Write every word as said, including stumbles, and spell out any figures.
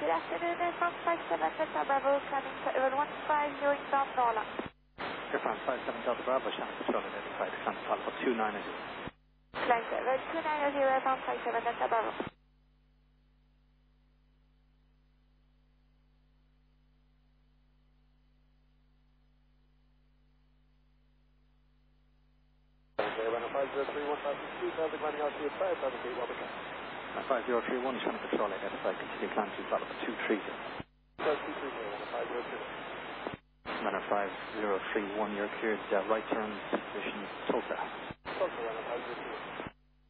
Good afternoon, it's one five seven Delta Bravo, coming to Evan one five zero inbound Norla. Airfront five seven Delta Bravo, Shannon Patrol identified, Shannon Alpha two nine zero. Flight Evan two nine zero, Evan five seven Delta Bravo. five zero three one thousand two, Delta climbing altitude five thousand feet, Robert Cat. five zero three one, Shannon Patrol identified, continue climb to Alpha two three zero. two three zero, five zero three. Runner five zero three one, you're cleared uh, right turn position Tulsa. Tulsa, runner five zero three one.